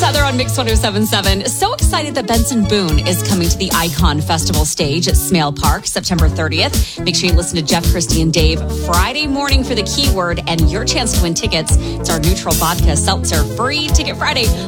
Heather on Mix 107.7. So excited that Benson Boone is coming to the Icon Festival stage at Smale Park, September 30th. Make sure you listen to Jeff, Christy, and Dave Friday morning for the keyword and your chance to win tickets. It's our neutral vodka seltzer free ticket Friday.